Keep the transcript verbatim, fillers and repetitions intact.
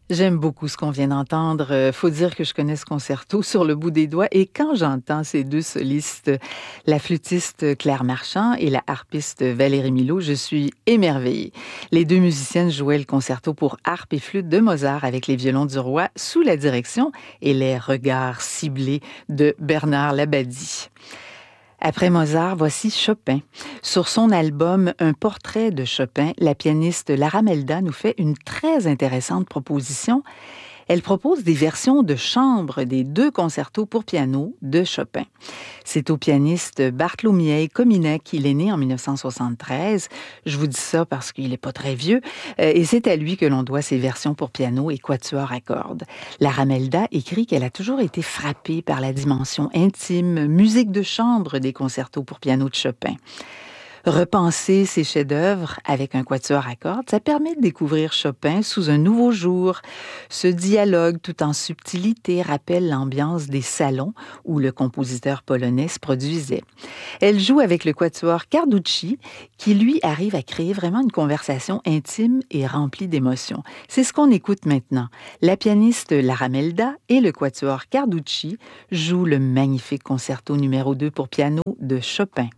J'aime beaucoup ce qu'on vient d'entendre. Euh, Faut dire que je connais ce concerto sur le bout des doigts. Et quand j'entends ces deux solistes, la flûtiste Claire Marchand et la harpiste Valérie Milot, je suis émerveillée. Les deux musiciennes jouaient le concerto pour harpe et flûte de Mozart avec les violons du roi sous la direction et les regards ciblés de Bernard Labadie. Après Mozart, voici Chopin. Sur son album Un portrait de Chopin, la pianiste Lara Melda nous fait une très intéressante proposition. Elle propose des versions de chambre des deux concertos pour piano de Chopin. C'est au pianiste Bartłomiej Kominek qu'il est né en dix-neuf cent soixante-treize. Je vous dis ça parce qu'il n'est pas très vieux. Euh, et c'est à lui que l'on doit ces versions pour piano et quatuor à cordes. Lara Melda écrit qu'elle a toujours été frappée par la dimension intime, musique de chambre des concertos pour piano de Chopin. Repenser ses chefs-d'œuvre avec un quatuor à cordes, ça permet de découvrir Chopin sous un nouveau jour. Ce dialogue, tout en subtilité, rappelle l'ambiance des salons où le compositeur polonais se produisait. Elle joue avec le quatuor Carducci, qui lui arrive à créer vraiment une conversation intime et remplie d'émotions. C'est ce qu'on écoute maintenant. La pianiste Lara Melda et le quatuor Carducci jouent le magnifique concerto numéro deux pour piano de Chopin.